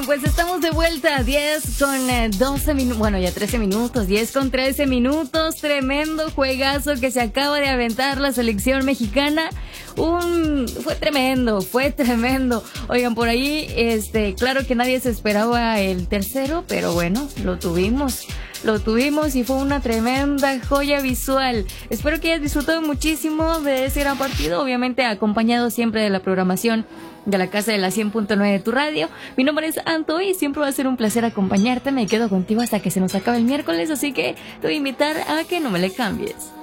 Pues estamos de vuelta, 10 con 12 minutos, bueno ya 13 minutos, 10 con 13 minutos, tremendo juegazo que se acaba de aventar la selección mexicana, fue tremendo, oigan por ahí, claro que nadie se esperaba el tercero, pero bueno, lo tuvimos y fue una tremenda joya visual. Espero que hayas disfrutado muchísimo de ese gran partido, obviamente acompañado siempre de la programación de la casa de la 100.9 de tu radio. Mi nombre es Anto y siempre va a ser un placer acompañarte. Me quedo contigo hasta que se nos acabe el miércoles, así que te voy a invitar a que no me le cambies.